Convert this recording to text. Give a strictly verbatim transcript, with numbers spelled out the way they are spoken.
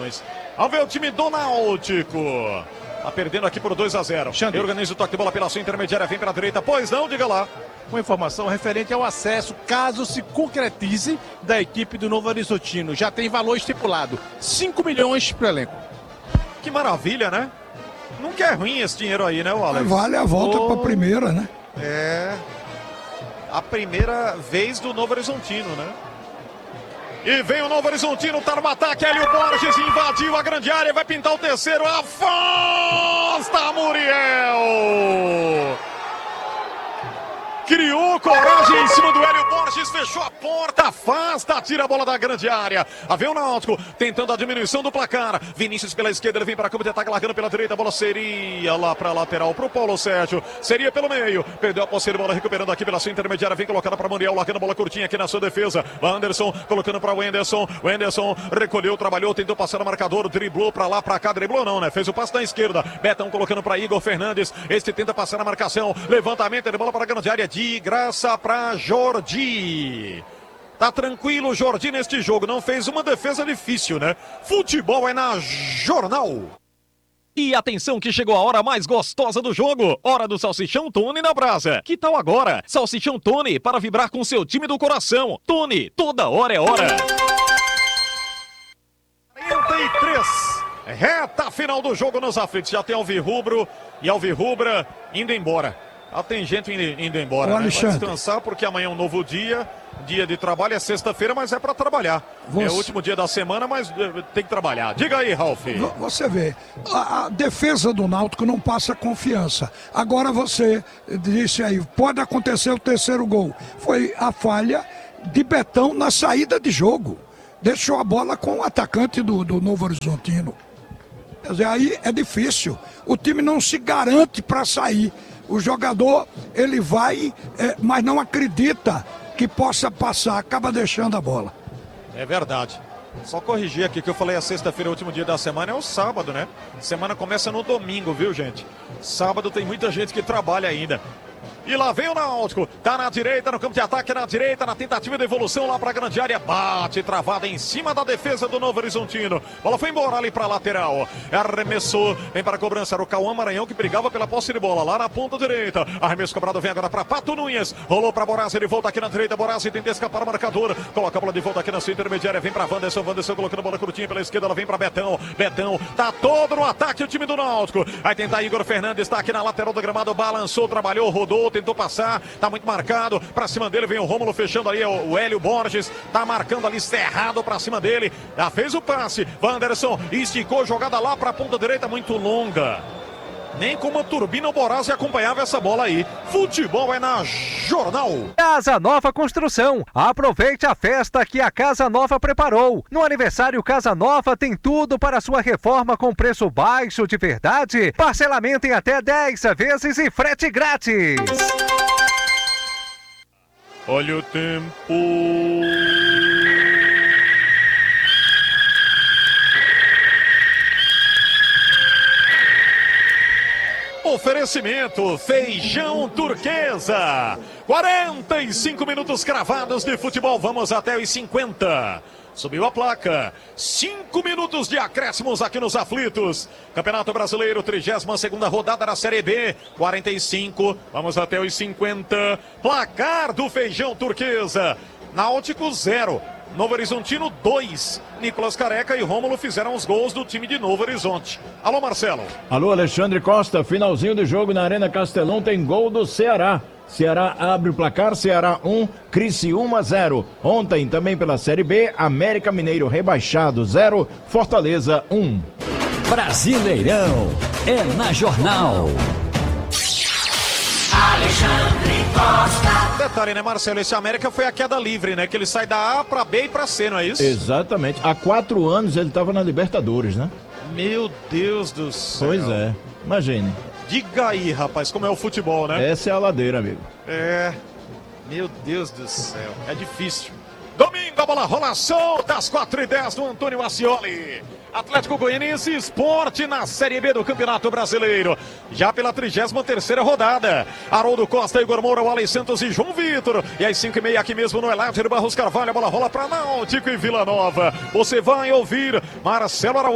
informações. Vamos ver o time do Náutico. Tá perdendo aqui por dois a zero. Xande. Organiza o toque de bola pela sua intermediária, vem pela direita. Pois não, diga lá. Uma informação referente ao acesso, caso se concretize, da equipe do Novo Horizontino. Já tem valor estipulado, cinco milhões para o elenco. Que maravilha, né? Nunca é ruim esse dinheiro aí, né, Wallace? Vale a volta oh, para a primeira, né? É. A primeira vez do Novo Horizontino, né? E vem o Novo Horizontino, tá no ataque, Hélio Borges invadiu a grande área, vai pintar o terceiro, afasta Muriel! Criou coragem em cima do Hélio Borges, fechou a porta, afasta, tira a bola da grande área. A vem o Náutico, tentando a diminuição do placar. Vinícius pela esquerda, ele vem para campo de ataque, largando pela direita. A bola seria lá para lateral, para o Paulo Sérgio. Seria pelo meio, perdeu a posse de bola, recuperando aqui pela sua intermediária. Vem colocada para Muriel, largando a bola curtinha aqui na sua defesa. Anderson colocando para o Wenderson. O Wenderson recolheu, trabalhou, tentou passar no marcador, driblou para lá, para cá. Driblou não, né? Fez o passe na esquerda. Betão colocando para Igor Fernandes. Este tenta passar na marcação. Levantamento de bola para a grande área. De graça para Jordi. Tá tranquilo o Jordi neste jogo. Não fez uma defesa difícil, né? Futebol é na Jornal. E atenção que chegou a hora mais gostosa do jogo. Hora do Salsichão Tony na brasa. Que tal agora? Salsichão Tony para vibrar com seu time do coração. Tony, toda hora é hora. quarenta e três. Reta final do jogo nos aflitos. Já tem Alvirrubro e Alvirrubra indo embora. Ah, tem gente indo, indo embora, né? Vai descansar porque amanhã é um novo dia. Dia de trabalho é sexta-feira, mas é para trabalhar. Você... É o último dia da semana, mas tem que trabalhar. Diga aí, Ralf. Você vê, a, a defesa do Náutico não passa confiança. Agora você disse aí, pode acontecer o terceiro gol. Foi a falha de Betão na saída de jogo. Deixou a bola com o atacante do, do Novo Horizontino. Quer dizer, aí é difícil. O time não se garante para sair. O jogador, ele vai, é, mas não acredita que possa passar, acaba deixando a bola. É verdade. Só corrigir aqui que eu falei a sexta-feira, o último dia da semana, é o sábado, né? Semana começa no domingo, viu, gente? Sábado tem muita gente que trabalha ainda. E lá vem o Náutico, tá na direita, no campo de ataque, na direita, na tentativa de evolução lá pra grande área, bate, travada em cima da defesa do Novo Horizontino. Bola foi embora ali pra lateral, arremessou, vem para a cobrança, era o Cauã Maranhão que brigava pela posse de bola, lá na ponta direita, arremesso cobrado, vem agora pra Pato Nunes, rolou pra Borazzi, ele volta aqui na direita, Borazzi tenta escapar o marcador, coloca a bola de volta aqui na sua intermediária, vem pra Wanderson, Wanderson colocando a bola curtinha pela esquerda, ela vem pra Betão, Betão, tá todo no ataque o time do Náutico, vai tentar Igor Fernandes, tá aqui na lateral do gramado, balançou, trabalhou, rodou, tentou passar, tá muito marcado, pra cima dele vem o Rômulo fechando ali, o Hélio Borges, tá marcando ali cerrado pra cima dele, já fez o passe, Wanderson esticou, jogada lá pra ponta direita, muito longa, nem com uma turbina o Borazzi acompanhava essa bola aí. Futebol é na Jornal. Casa Nova Construção, aproveite a festa que a Casa Nova preparou. No aniversário Casa Nova tem tudo para sua reforma com preço baixo de verdade, parcelamento em até dez vezes e frete grátis. Olha o tempo. Oferecimento Feijão Turquesa. quarenta e cinco minutos cravados de futebol. Vamos até os cinquenta. Subiu a placa. cinco minutos de acréscimos aqui nos aflitos. Campeonato Brasileiro, trigésima segunda rodada da Série B. quarenta e cinco. Vamos até os cinquenta. Placar do Feijão Turquesa. Náutico zero. Novo Horizontino dois. Nicolas Careca e Rômulo fizeram os gols do time de Novo Horizonte. Alô, Marcelo. Alô, Alexandre Costa. Finalzinho de jogo na Arena Castelão tem gol do Ceará. Ceará abre o placar, Ceará um, Criciúma zero. Ontem também pela Série B, América Mineiro rebaixado zero, Fortaleza um. Brasileirão é na Jornal. Alexandre Costa. Detalhe, né, Marcelo? Esse América foi a queda livre, né? Que ele sai da A pra B e pra C, não é isso? Exatamente. Há quatro anos ele estava na Libertadores, né? Meu Deus do céu. Pois é. Imagine. Diga aí, rapaz, como é o futebol, né? Essa é a ladeira, amigo. É. Meu Deus do céu. É difícil. Domingo, a bola rola solta às quatro e dez do Antônio Ascioli. Atlético Goianiense Esporte na Série B do Campeonato Brasileiro. Já pela trigésima terceira rodada. Haroldo Costa, Igor Moura, Wally Santos e João Vitor. E às cinco e meia aqui mesmo no Eládio Barros Carvalho. A bola rola para Náutico e Vila Nova. Você vai ouvir Marcelo Araújo.